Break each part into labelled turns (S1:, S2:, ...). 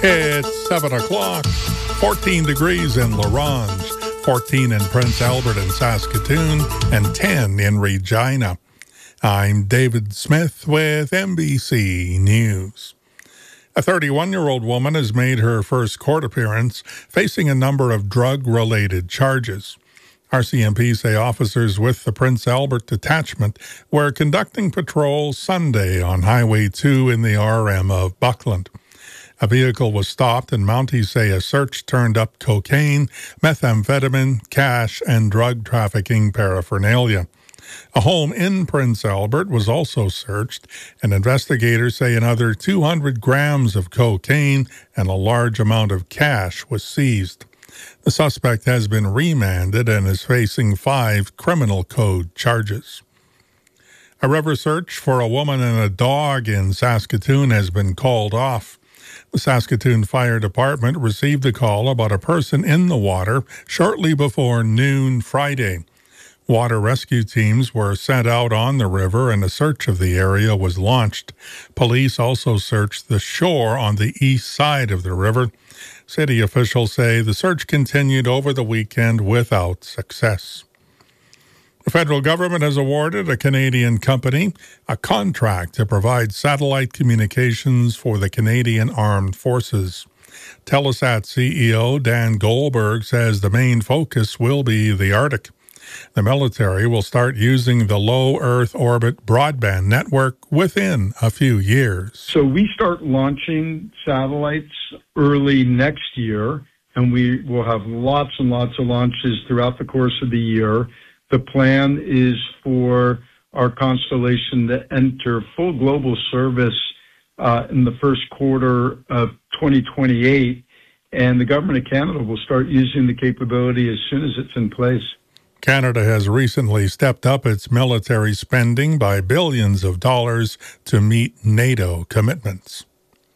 S1: It's 7 o'clock, 14 degrees in La Ronge, 14 in Prince Albert and Saskatoon, and 10 in Regina. I'm David Smith with NBC News. A 31-year-old woman has made her first court appearance, facing a number of drug-related charges. RCMP say officers with the Prince Albert detachment were conducting patrols Sunday on Highway 2 in the RM of Buckland. A vehicle was stopped, and Mounties say a search turned up cocaine, methamphetamine, cash, and drug trafficking paraphernalia. A home in Prince Albert was also searched, and investigators say another 200 grams of cocaine and a large amount of cash was seized. The suspect has been remanded and is facing 5 criminal code charges. A river search for a woman and a dog in Saskatoon has been called off. The Saskatoon Fire Department received a call about a person in the water shortly before noon Friday. Water rescue teams were sent out on the river and a search of the area was launched. Police also searched the shore on the east side of the river. City officials say the search continued over the weekend without success. The federal government has awarded a Canadian company a contract to provide satellite communications for the Canadian Armed Forces. Telesat CEO Dan Goldberg says the main focus will be the Arctic. The military will start using the low Earth orbit broadband network within a few years.
S2: So we start launching satellites early next year, and we will have lots and lots of launches throughout the course of the year. The plan is for our constellation to enter full global service in the first quarter of 2028, and the Government of Canada will start using the capability as soon as it's in place.
S1: Canada has recently stepped up its military spending by billions of dollars to meet NATO commitments.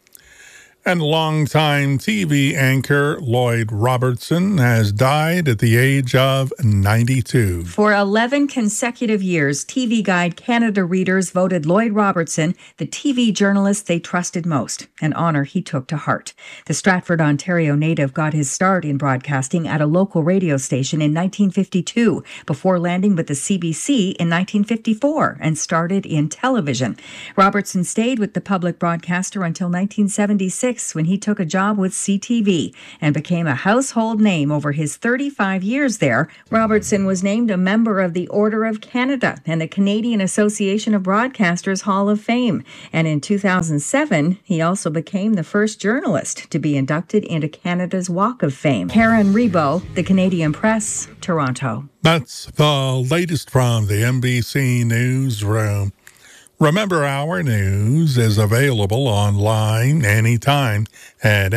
S1: And longtime TV anchor Lloyd Robertson has died at the age of 92.
S3: For 11 consecutive years, TV Guide Canada readers voted Lloyd Robertson the TV journalist they trusted most, an honor he took to heart. The Stratford, Ontario native got his start in broadcasting at a local radio station in 1952, before landing with the CBC in 1954 and started in television. Robertson stayed with the public broadcaster until 1976, when he took a job with CTV and became a household name over his 35 years there. Robertson was named a member of the Order of Canada and the Canadian Association of Broadcasters Hall of Fame. And in 2007, he also became the first journalist to be inducted into Canada's Walk of Fame. Karen Rebo, The Canadian Press, Toronto.
S1: That's the latest from the NBC Newsroom. Remember, our news is available online anytime at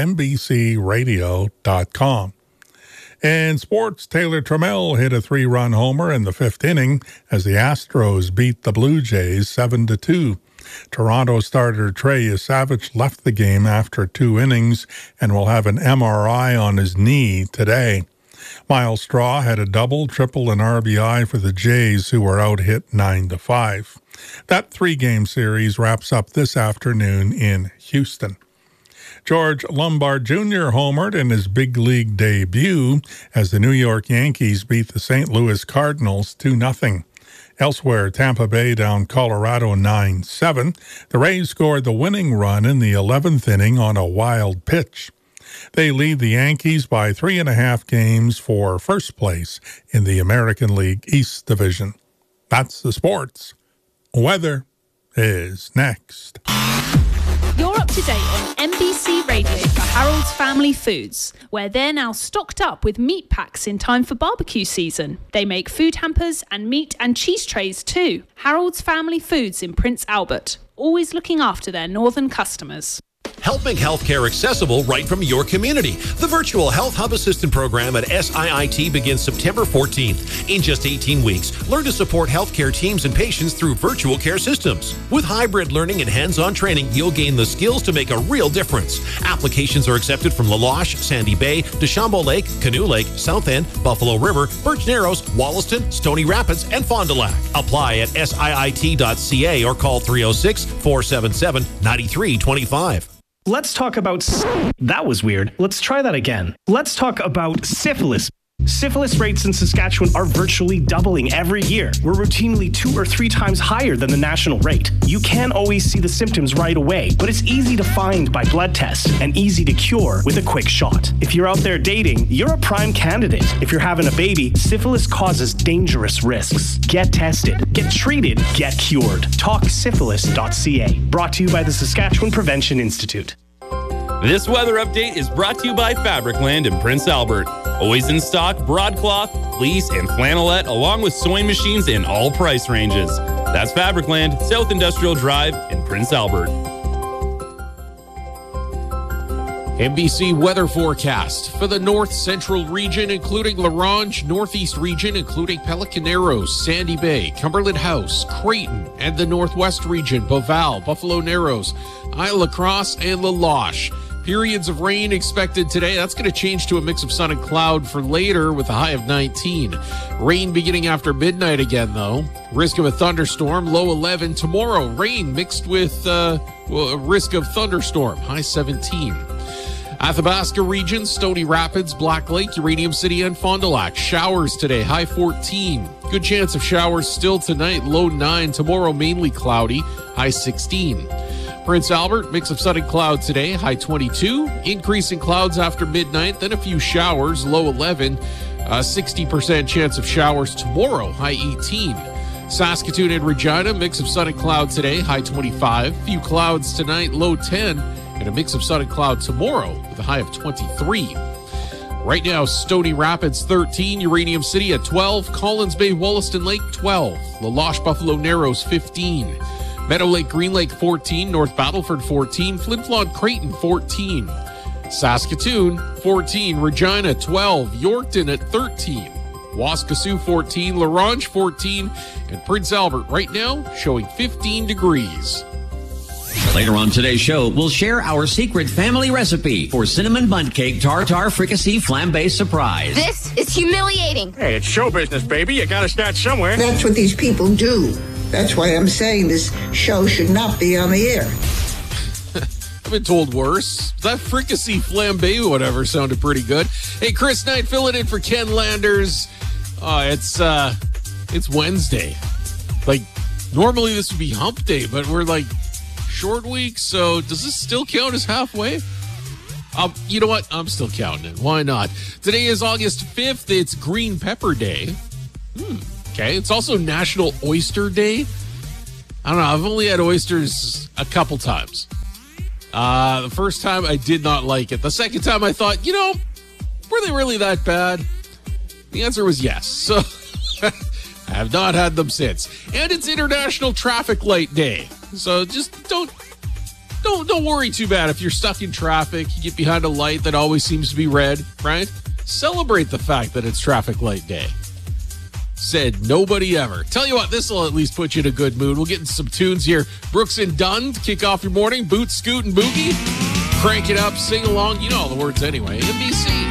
S1: NBCRadio.com. In sports, Taylor Trammell hit a 3-run homer in the 5th inning as the Astros beat the Blue Jays 7-2. Toronto starter Trey Savage left the game after 2 innings and will have an MRI on his knee today. Miles Straw had a double, triple, and RBI for the Jays, who were out-hit 9-5. That 3-game series wraps up this afternoon in Houston. George Lombard Jr. homered in his big league debut as the New York Yankees beat the St. Louis Cardinals 2-0. Elsewhere, Tampa Bay down Colorado 9-7. The Rays scored the winning run in the 11th inning on a wild pitch. They lead the Yankees by 3.5 games for first place in the American League East Division. That's the sports. Weather is next.
S4: You're up to date on NBC Radio for Harold's Family Foods, where they're now stocked up with meat packs in time for barbecue season. They make food hampers and meat and cheese trays too. Harold's Family Foods in Prince Albert, always looking after their northern customers.
S5: Help make healthcare accessible right from your community. The Virtual Health Hub Assistant Program at SIIT begins September 14th. In just 18 weeks, learn to support healthcare teams and patients through virtual care systems. With hybrid learning and hands-on training, you'll gain the skills to make a real difference. Applications are accepted from La Loche, Sandy Bay, Deschambault Lake, Canoe Lake, South End, Buffalo River, Birch Narrows, Wollaston, Stony Rapids, and Fond du Lac. Apply at siit.ca or call 306-477-9325.
S6: Let's talk about... That was weird. Let's try that again. Let's talk about syphilis. Syphilis rates in Saskatchewan are virtually doubling every year. We're routinely 2 or 3 times higher than the national rate. You can't always see the symptoms right away, but it's easy to find by blood tests and easy to cure with a quick shot. If you're out there dating, you're a prime candidate. If you're having a baby, syphilis causes dangerous risks. Get tested, get treated, get cured. TalkSyphilis.ca. Brought to you by the Saskatchewan Prevention Institute.
S7: This weather update is brought to you by Fabricland in Prince Albert. Always in stock, broadcloth, fleece, and flannelette, along with sewing machines in all price ranges. That's Fabricland, South Industrial Drive in Prince Albert.
S8: NBC weather forecast for the north central region, including La Ronge, northeast region, including Pelican Narrows, Sandy Bay, Cumberland House, Creighton, and the northwest region, Boval, Buffalo Narrows, Isle La Crosse, and La Loche. Periods of rain expected today. That's going to change to a mix of sun and cloud for later with a high of 19. Rain beginning after midnight again, though. Risk of a thunderstorm, low 11. Tomorrow, rain mixed with a risk of thunderstorm, high 17. Athabasca region, Stony Rapids, Black Lake, Uranium City, and Fond du Lac. Showers today, high 14. Good chance of showers still tonight, low 9. Tomorrow, mainly cloudy, high 16. Prince Albert, mix of sun and cloud today, high 22. Increasing clouds after midnight, then a few showers, low 11. 60% chance of showers tomorrow, high 18. Saskatoon and Regina, mix of sun and cloud today, high 25. Few clouds tonight, low 10. And a mix of sun and cloud tomorrow with a high of 23. Right now, Stony Rapids 13, Uranium City at 12, Collins Bay, Wollaston Lake 12, La Loche, Buffalo Narrows 15. Meadow Lake, Green Lake 14, North Battleford 14, Flin Flon, Creighton 14, Saskatoon 14, Regina 12, Yorkton at 13, Waskesiu 14, La Ronge 14, and Prince Albert right now showing 15 degrees.
S9: Later on today's show, we'll share our secret family recipe for cinnamon bundt cake tartare fricassee flambe surprise.
S10: This is humiliating.
S11: Hey, it's show business, baby. You gotta start somewhere.
S12: That's what these people do. That's why I'm saying this show should not be on the air.
S8: I've been told worse. That fricassee flambe, whatever, sounded pretty good. Hey, Chris Knight filling in for Ken Landers. It's Wednesday. Like, normally this would be hump day, but we're like short week, so does this still count as halfway? You know what? I'm still counting it. Why not? Today is August 5th. It's Green Pepper Day. Okay, it's also National Oyster Day. I don't know. I've only had oysters a couple times. The first time I did not like it. The second time I thought, were they really that bad? The answer was yes. So I have not had them since. And it's International Traffic Light Day. So just don't worry too bad if you're stuck in traffic. You get behind a light that always seems to be red, right? Celebrate the fact that it's Traffic Light Day. Said nobody ever. Tell you what, this will at least put you in a good mood. We'll get into some tunes here. Brooks and Dunn to kick off your morning. Boot, Scoot, and Boogie. Crank it up, sing along. You know all the words anyway. NBC.